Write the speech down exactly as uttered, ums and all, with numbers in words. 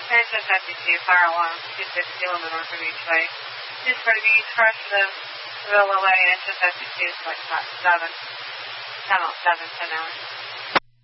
H S fifty-two, fire alarm, two sixty, on the north of each way. Two forty, crush the Villa Way, H S fifty-two, select seven. ten oh seven, ten hours.